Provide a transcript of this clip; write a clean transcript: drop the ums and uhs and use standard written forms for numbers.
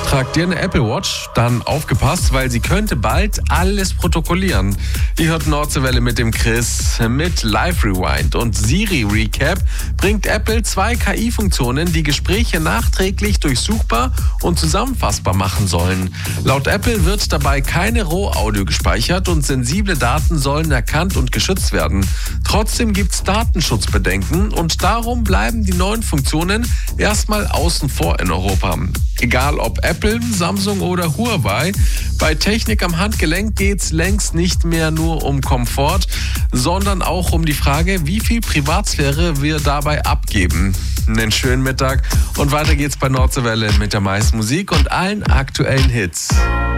Tragt ihr eine Apple Watch? Dann aufgepasst, weil sie könnte bald alles protokollieren. Ihr hört Nordseewelle mit dem Chris. Mit Live Rewind und Siri Recap bringt Apple 2 KI-Funktionen, die Gespräche nachträglich durchsuchbar und zusammenfassbar machen sollen. Laut Apple wird dabei keine Rohaudio gespeichert und sensible Daten sollen erkannt und geschützt werden. Trotzdem gibt es Datenschutzbedenken und darum bleiben die neuen Funktionen erstmal außen vor in Europa. Egal ob Apple, Samsung oder Huawei, bei Technik am Handgelenk geht es längst nicht mehr nur um Komfort, sondern auch um die Frage, wie viel Privatsphäre wir dabei abgeben. Einen schönen Mittag und weiter geht's bei Nordseewelle mit der meisten Musik und allen aktuellen Hits.